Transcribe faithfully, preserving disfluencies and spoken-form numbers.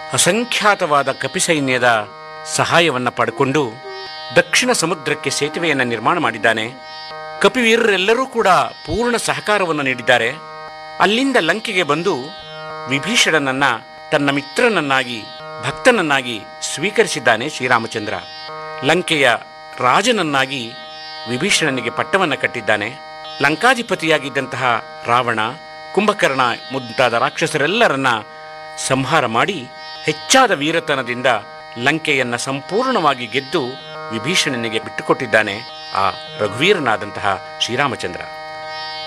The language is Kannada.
ಅಸಂಖ್ಯಾತವಾದ ಕಪಿಸೈನ್ಯದ ಸಹಾಯವನ್ನು ಪಡೆದುಕೊಂಡು ದಕ್ಷಿಣ ಸಮುದ್ರಕ್ಕೆ ಸೇತುವೆಯನ್ನು ನಿರ್ಮಾಣ ಮಾಡಿದ್ದಾನೆ. ಕಪಿವೀರರೆಲ್ಲರೂ ಕೂಡ ಪೂರ್ಣ ಸಹಕಾರವನ್ನು ನೀಡಿದ್ದಾರೆ. ಅಲ್ಲಿಂದ ಲಂಕೆಗೆ ಬಂದು ವಿಭೀಷಣನನ್ನ ತನ್ನ ಮಿತ್ರನನ್ನಾಗಿ ಭಕ್ತನನ್ನಾಗಿ ಸ್ವೀಕರಿಸಿದ್ದಾನೆ ಶ್ರೀರಾಮಚಂದ್ರ. ಲಂಕೆಯ ರಾಜನನ್ನಾಗಿ ವಿಭೀಷಣನಿಗೆ ಪಟ್ಟವನ್ನು ಕಟ್ಟಿದ್ದಾನೆ. ಲಂಕಾಧಿಪತಿಯಾಗಿದ್ದಂತಹ ರಾವಣ, ಕುಂಭಕರ್ಣ ಮುಂತಾದ ರಾಕ್ಷಸರೆಲ್ಲರನ್ನ ಸಂಹಾರ ಮಾಡಿ ಹೆಚ್ಚಾದ ವೀರತನದಿಂದ ಲಂಕೆಯನ್ನ ಸಂಪೂರ್ಣವಾಗಿ ಗೆದ್ದು ವಿಭೀಷಣನಿಗೆ ಬಿಟ್ಟುಕೊಟ್ಟಿದ್ದಾನೆ ಆ ರಘುವೀರನಾದಂತಹ ಶ್ರೀರಾಮಚಂದ್ರ.